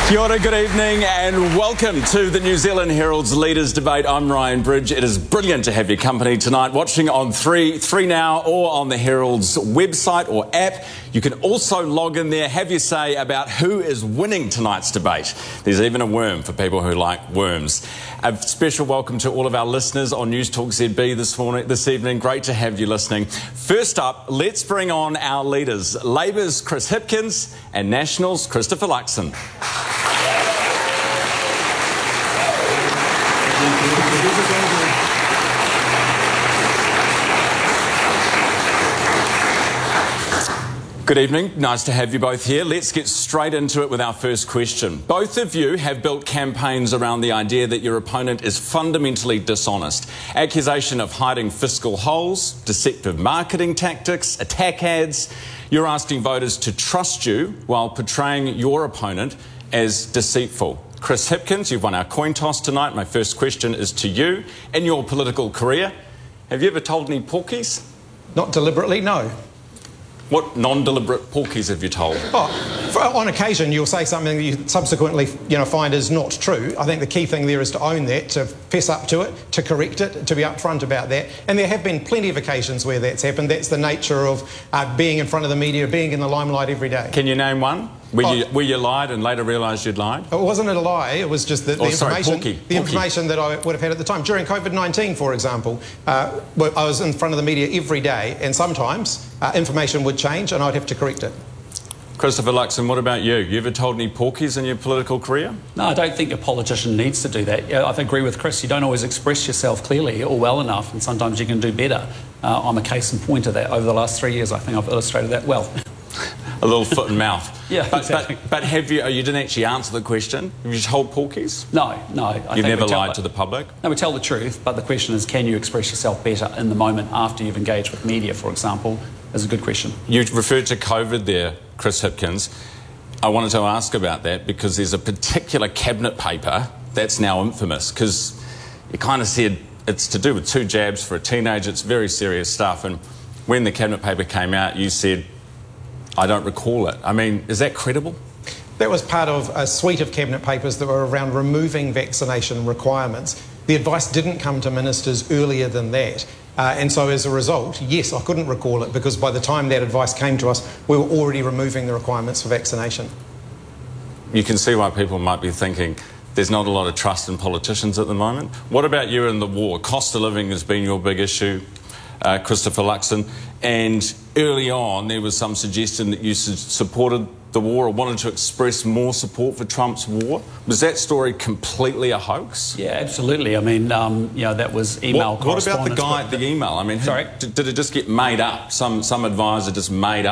Kia ora, good evening and welcome to the New Zealand Herald's Leaders Debate. I'm Ryan Bridge. It is brilliant to have your company tonight, watching on 3Now or on the Herald's website or app. You can also log in there, have your say about who is winning tonight's debate. There's even a worm for people who like worms. A special welcome to all of our listeners on News Talk ZB this evening. Great to have you listening. First up, let's bring on our leaders. Labour's Chris Hipkins and National's Christopher Luxon. Good evening. Nice to have you both here. Let's get straight into it with our first question. Both of you have built campaigns around the idea that your opponent is fundamentally dishonest. Accusation of hiding fiscal holes, deceptive marketing tactics, attack ads. You're asking voters to trust you while portraying your opponent as deceitful. Chris Hipkins, you've won our coin toss tonight. My first question is to you. In your political career, have you ever told any porkies? Not deliberately, no. What non-deliberate porkies have you told? On occasion, you'll say something that you subsequently, find is not true. I think the key thing there is to own that, to fess up to it, to correct it, to be upfront about that. And there have been plenty of occasions where that's happened. That's the nature of being in front of the media, being in the limelight every day. Can you name one? Where you lied and later realised you'd lied? It wasn't a lie, it was just the information that I would have had at the time. During COVID-19, for example, I was in front of the media every day, and sometimes information would change and I'd have to correct it. Christopher Luxon, what about you? You ever told any porkies in your political career? No, I don't think a politician needs to do that. I agree with Chris. You don't always express yourself clearly or well enough, and sometimes you can do better. I'm a case in point of that. Over the last 3 years, I think I've illustrated that well. A little foot and mouth. Yeah, exactly. But have you? You didn't actually answer the question. Have you told porkies? No. You've never lied to the public? No, we tell the truth, but the question is, can you express yourself better in the moment after you've engaged with media, for example, is a good question. You referred to COVID there, Chris Hipkins. I wanted to ask about that because there's a particular cabinet paper that's now infamous because you kind of said it's to do with 2 jabs for a teenager. It's very serious stuff. And when the cabinet paper came out, you said, I don't recall it. I mean, is that credible? That was part of a suite of cabinet papers that were around removing vaccination requirements. The advice didn't come to ministers earlier than that. And so as a result, yes, I couldn't recall it because by the time that advice came to us, we were already removing the requirements for vaccination. You can see why people might be thinking there's not a lot of trust in politicians at the moment. What about you in the war? Cost of living has been your big issue, Christopher Luxon, and early on there was some suggestion that you supported the war or wanted to express more support for Trump's war. Was that story completely a hoax? Yeah, absolutely. I mean, that was email correspondence. What about the email? I mean, sorry? Did it just get made up? Some advisor just made up